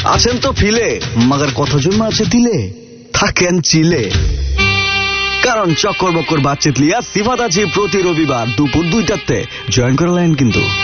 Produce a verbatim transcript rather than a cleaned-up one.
আছেন তো ফিলে, মাগার কথা জন্য আছে দিলে, থাকেন চিলে। কারণ চক্কর বক্কর বাতচিত লিয়া সিফাত আছি প্রতি রবিবার দুপুর দুইটাতে। জয়েন করে লাইন কিন্তু।